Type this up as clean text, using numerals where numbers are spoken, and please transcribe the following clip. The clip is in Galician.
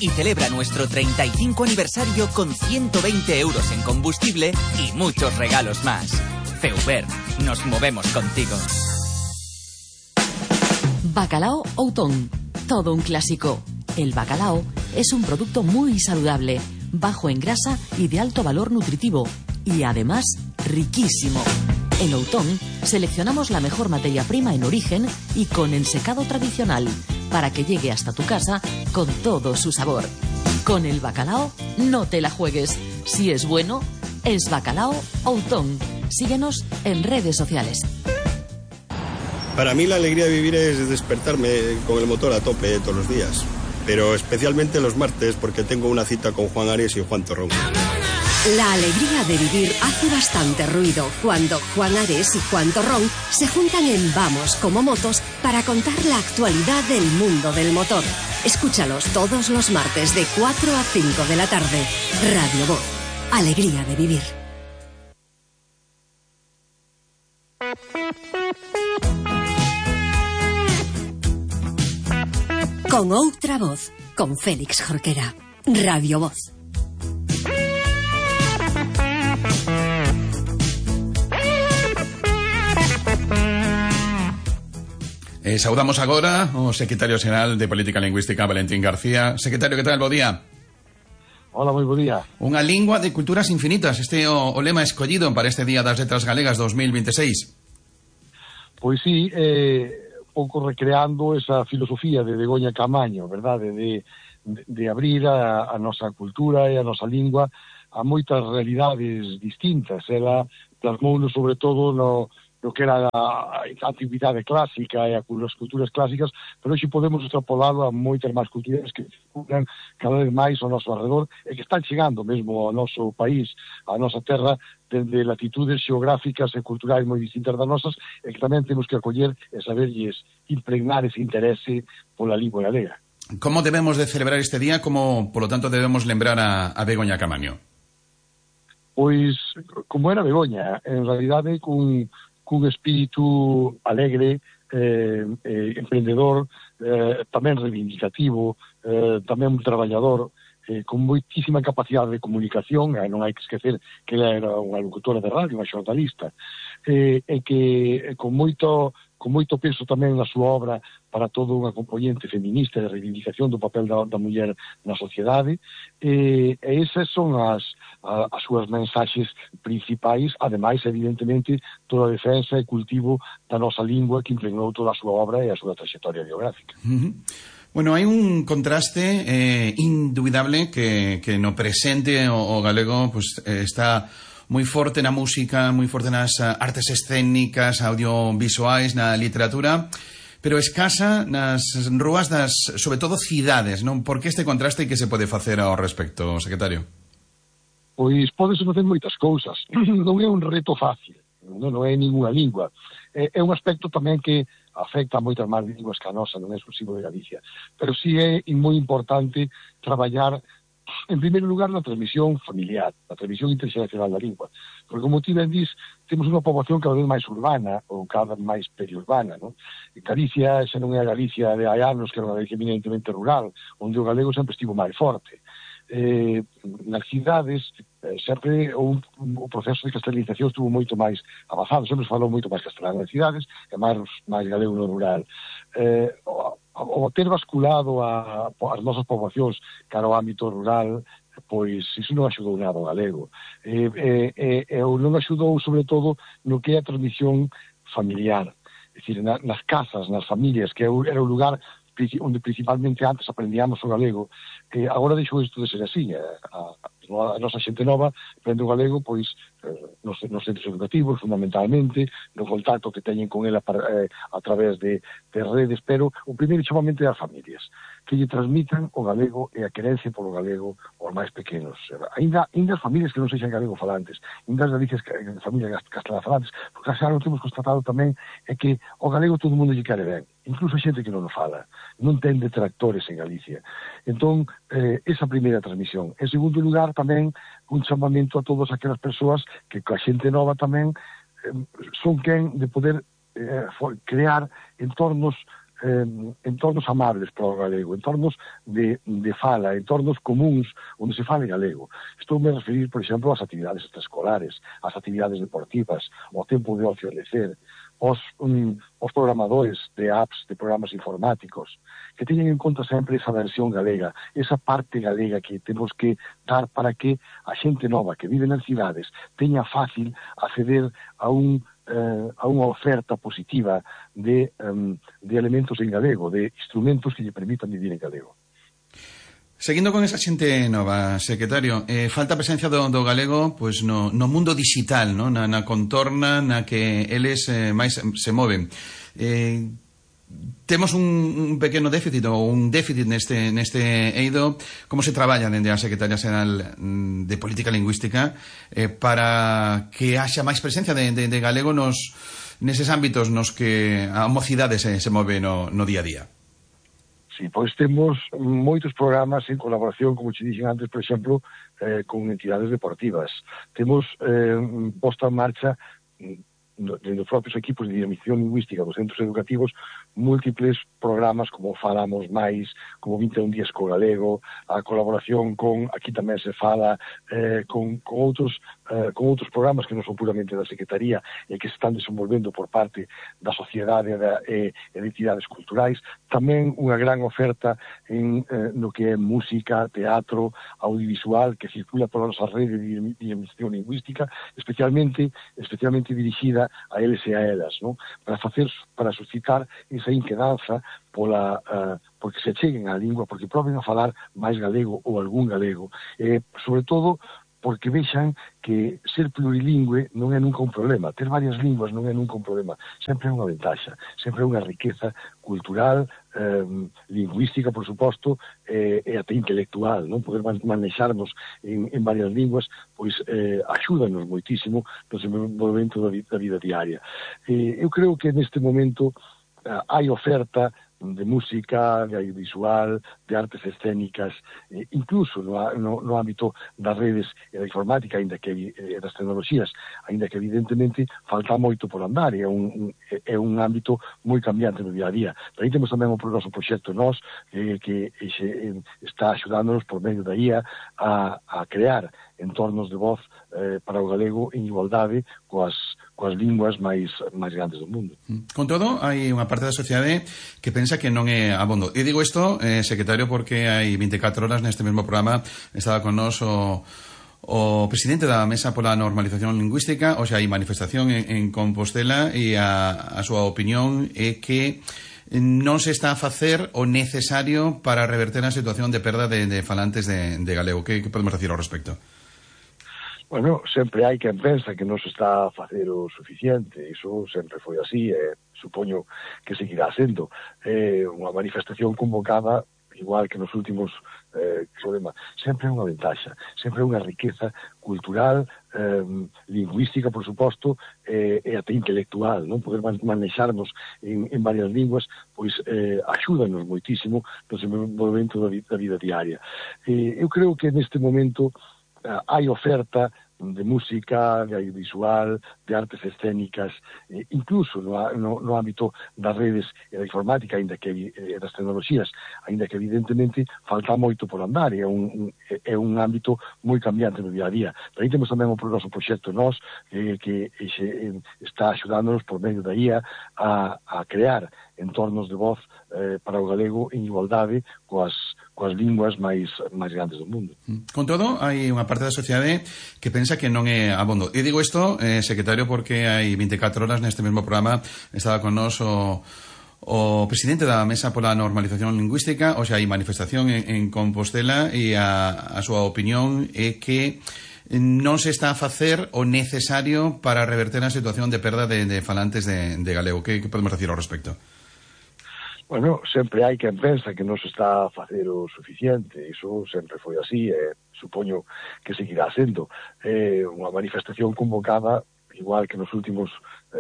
y celebra nuestro 35 aniversario con 120 euros en combustible y muchos regalos más. Feuber, nos movemos contigo. Bacalao Outón, todo un clásico. El bacalao es un producto muy saludable, bajo en grasa y de alto valor nutritivo, y además riquísimo. En Outón seleccionamos la mejor materia prima en origen y con ensecado tradicional, para que llegue hasta tu casa con todo su sabor. Con el bacalao no te la juegues. Si es bueno, es Bacalao Outón. Síguenos en redes sociales. Para mí la alegría de vivir es despertarme con el motor a tope todos los días, pero especialmente los martes porque tengo una cita con Juan Ares y Juan Torrón. La alegría de vivir hace bastante ruido cuando Juan Ares y Juan Torrón se juntan en Vamos como Motos para contar la actualidad del mundo del motor. Escúchalos todos los martes de 4 a 5 de la tarde. Radio Voz. Alegría de vivir. Con outra voz, con Félix Jorquera. Radio Voz. Saudamos agora o secretario xeral de Política Lingüística, Valentín García. Secretario, que tal? Bo día. Hola, moi bo día. Unha lingua de culturas infinitas. Este é o lema escollido para este Día das Letras Galegas 2026. Pois sí, un pouco recreando esa filosofía de Begoña Camaño, verdade, de abrir a nosa cultura e a nosa lingua a moitas realidades distintas. Ela plasmouno sobre todo no que era a antigüidade clásica e as culturas clásicas, pero hoxe podemos extrapolarlo a moitas máis culturas que circulan cada vez máis ao noso alrededor e que están chegando mesmo ao noso país, á nosa terra, dende latitudes xeográficas e culturais moi distintas das nosas, e que tamén temos que acoller e saberlles impregnar ese interese pola lingua galega. Como debemos de celebrar este día? Como, por lo tanto, debemos lembrar a Begoña Camaño? Pois, como era Begoña, en realidade, cun espírito alegre, emprendedor, tamén reivindicativo, tamén un traballador, con moitísima capacidade de comunicación. Non hai que esquecer que ela era unha locutora de radio, unha xornalista, e que con moito peso tamén na súa obra para toda unha componente feminista de reivindicación do papel da muller na sociedade, e esas son as súas mensaxes principais, ademais, evidentemente, toda a defensa e cultivo da nosa lingua que impregnou toda a súa obra e a súa trayectoria biográfica. Bueno, hai un contraste indubidable que no presente o galego pues, está moi forte na música, moi forte nas artes escénicas, audiovisuais, na literatura, pero escasa nas rúas das, sobre todo, cidades, non? Por que este contraste e que se pode facer ao respecto, secretario? Pois pódese facer moitas cousas. Non é un reto fácil, non é ninguna lingua. É un aspecto tamén que afecta a moitas máis linguas que a nosa, non é exclusivo de Galicia. Pero sí é moi importante traballar, en primeiro lugar, na transmisión familiar, na transmisión interxeracional da lingua. Porque, como ti ben dis, temos unha poboación cada vez máis urbana ou cada vez máis periurbana, non? Galicia xa non é a Galicia de hai anos, que era unha Galicia eminentemente rural, onde o galego sempre estivo máis forte. Nas cidades sempre o proceso de castelanización estuvo moito máis avanzado, sempre se falou moito máis castelán nas cidades e máis galego no rural. O ter basculado as nosas poboacións cara ao ámbito rural, pois iso non axudou nada ao galego, non axudou sobre todo no que é a transmisión familiar, é dicir, nas casas, nas familias, que era o lugar onde principalmente antes aprendíamos o galego. Agora deixou isto de ser así. A nosa xente nova aprende o galego pois nos centros educativos, fundamentalmente, no contacto que teñen con ela a través de redes, pero o primeiro chamamento é as familias, que lle transmitan o galego e a querencia polo galego aos máis pequenos. Ainda as familias que non sexan galego falantes, ainda as familias castelán falantes, porque xa o temos constatado tamén é que o galego todo o mundo lle quere ben, incluso a xente que non o fala, non ten detractores en Galicia. Entón, esa primeira transmisión. En segundo lugar, tamén un chamamento a todas aquelas persoas que coa xente nova tamén son quen de poder crear entornos entornos amables para o galego, entornos de fala, entornos comuns onde se fale galego. Estou me a referir, por exemplo, ás actividades extraescolares, ás actividades deportivas, ao tempo de ocio e lecer, os programadores de apps, de programas informáticos, que teñen en conta sempre esa versión galega, esa parte galega que temos que dar para que a xente nova que vive nas cidades teña fácil acceder a unha oferta positiva de elementos en galego, de instrumentos que lle permitan vivir en galego. Seguindo con esa xente nova, secretario, falta a presencia do galego pois no mundo digital, no? na contorna na que eles máis se moven. Temos un pequeno déficit ou un déficit neste eido. Como se traballa dende a Secretaría Xeral de Política Lingüística para que haxa máis presencia de galego neses ámbitos nos que a mocidade se move no día a día? Sí, pois temos moitos programas en colaboración, como te dixen antes, por exemplo, con entidades deportivas. Temos posto en marcha dentro dos propios equipos de dinamización lingüística dos centros educativos múltiples programas como Falamos Máis, como 21 días co galego, a colaboración con, aquí tamén se fala, con outros programas que non son puramente da Secretaría e que se están desenvolvendo por parte da sociedade e de entidades culturais. Tamén unha gran oferta no que é música, teatro, audiovisual, que circula pola nosa rede de dinamización lingüística, especialmente dirigida a eles e a elas, non? Para suscitar esa inquedanza porque se cheguen á lingua, porque proben a falar máis galego ou algún galego, sobre todo porque vexan que ser plurilingüe non é nunca un problema, ter varias linguas non é nunca un problema, sempre é unha ventaxa, sempre é unha riqueza cultural, lingüística, por suposto, e até intelectual, non? Poder manexarnos en varias linguas, pois axúdanos moitísimo no desenvolvemento da vida diaria. Eu creo que neste momento hai oferta de música, de audiovisual, de artes escénicas, incluso no ámbito das redes e da informática, ainda que das tecnoloxías, ainda que evidentemente falta moito por andar, é un ámbito moi cambiante no día a día. Pero aí temos tamén o noso proxecto NOS, que está axudándonos por medio da IA a crear entornos de voz para o galego en igualdade coas linguas máis grandes do mundo. Con todo, hai unha parte da sociedade que pensa que non é abondo. E digo isto, secretario, porque hai 24 horas neste mesmo programa estaba con nós o presidente da Mesa pola Normalización Lingüística. O sea, hai manifestación en Compostela e a súa opinión é que non se está a facer o necesario para reverter a situación de perda de falantes de galego. Que podemos decir ao respecto? Bueno, sempre hai quen pensa que non se está a facer o suficiente, iso sempre foi así, e supoño que seguirá sendo. Unha manifestación convocada, igual que nos últimos problemas, sempre é unha ventaxa, sempre é unha riqueza cultural, lingüística, por suposto, e até intelectual, non? Poder manexarnos en varias linguas, pois axúdanos moitísimo no desenvolvemento da vida diaria. Eu creo que neste momento hai oferta de música, de audiovisual, de artes escénicas, incluso no ámbito das redes e da informática, ainda que das tecnoloxías, ainda que evidentemente falta moito por andar, é un ámbito moi cambiante no día a día. Pero aí temos tamén o noso proxecto NOS, que está axudándonos por medio da IA a crear entornos de voz para o galego en igualdade coas linguas máis grandes do mundo. Con todo, hai unha parte da sociedade que pensa que non é abondo. E digo isto, secretario, porque hai 24 horas neste mesmo programa estaba con nós o presidente da Mesa pola Normalización Lingüística. O sea, hai manifestación en Compostela e a súa opinión é que non se está a facer o necesario para reverter a situación de perda de falantes de galego. Que podemos decir ao respecto? Bueno, sempre hai quen pensa que non se está a facer o suficiente, iso sempre foi así, e supoño que seguirá sendo. Unha manifestación convocada, igual que nos últimos